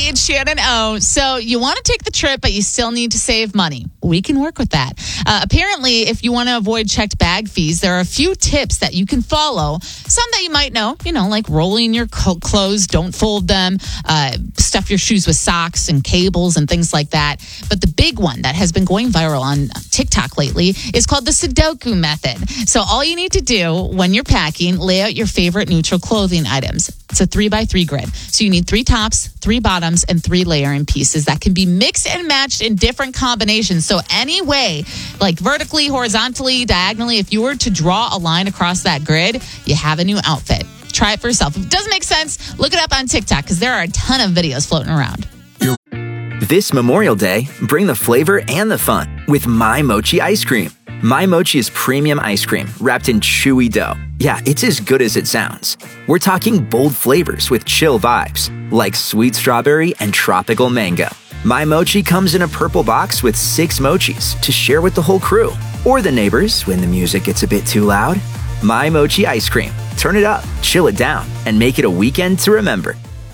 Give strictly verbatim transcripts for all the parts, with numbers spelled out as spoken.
it's Shannon O. So you want to take the trip, but you still need to save money. We can work with that. Uh, apparently, if you want to avoid checked bag fees, there are a few tips that you can follow. Some that you might know, you know, like rolling your co- clothes, don't fold them, uh, stuff your shoes with socks and cables and things like that. But the big one that has been going viral on TikTok lately is called the Sudoku method. So all you need to do when you're packing, lay out your favorite neutral clothing items. It's a three by three grid. So you need three tops, three bottoms, and three layering pieces that can be mixed and matched in different combinations. So any way, like vertically, horizontally, diagonally, if you were to draw a line across that grid, you have a new outfit. Try it for yourself. If it doesn't make sense, look it up on TikTok because there are a ton of videos floating around. This Memorial Day, bring the flavor and the fun with My Mochi ice cream. My Mochi is premium ice cream wrapped in chewy dough. Yeah, it's as good as it sounds. We're talking bold flavors with chill vibes, like sweet strawberry and tropical mango. My Mochi comes in a purple box with six mochis to share with the whole crew, or the neighbors when the music gets a bit too loud. My Mochi ice cream. Turn it up, chill it down, and make it a weekend to remember.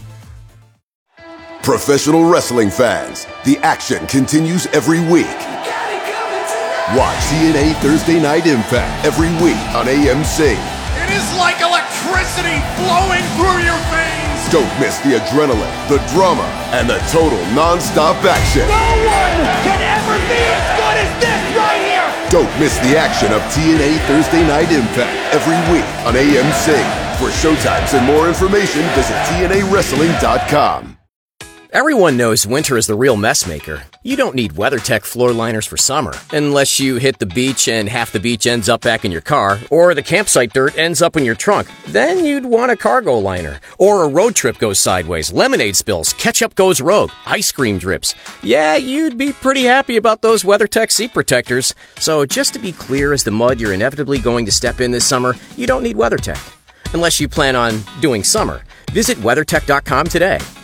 Professional wrestling fans, the action continues every week. Watch T N A Thursday Night Impact every week on A M C. It is like electricity flowing through your veins. Don't miss the adrenaline, the drama, and the total non-stop action. No one can ever be as good as this right here. Don't miss the action of T N A Thursday Night Impact every week on A M C. For showtimes and more information, visit T N A wrestling dot com. Everyone knows winter is the real mess maker. You don't need WeatherTech floor liners for summer, unless you hit the beach and half the beach ends up back in your car, or the campsite dirt ends up in your trunk. Then you'd want a cargo liner. Or a road trip goes sideways, lemonade spills, ketchup goes rogue, ice cream drips. Yeah, you'd be pretty happy about those WeatherTech seat protectors. So just to be clear as the mud you're inevitably going to step in this summer, you don't need WeatherTech. Unless you plan on doing summer. Visit WeatherTech dot com today.